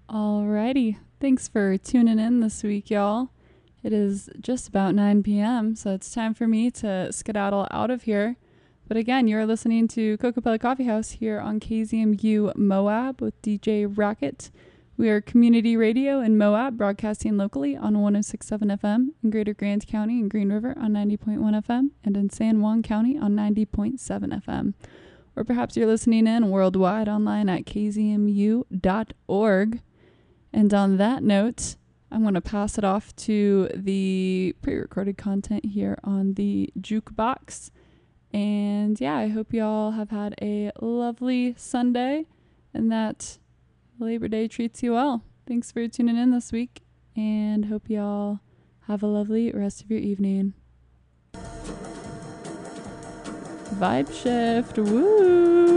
Alrighty. Thanks for tuning in this week, y'all. It is just about 9 p.m., so it's time for me to skedaddle out of here. But again, you're listening to Cocopella Coffee House here on KZMU Moab with DJ Racket. We are community radio in Moab, broadcasting locally on 106.7 FM, in Greater Grant County and Green River on 90.1 FM, and in San Juan County on 90.7 FM. Or perhaps you're listening in worldwide online at kzmu.org. And on that note, I'm going to pass it off to the pre-recorded content here on the Jukebox. And yeah, I hope y'all have had a lovely Sunday and that Labor Day treats you well. Thanks for tuning in this week, and hope y'all have a lovely rest of your evening. Vibe shift. Woo!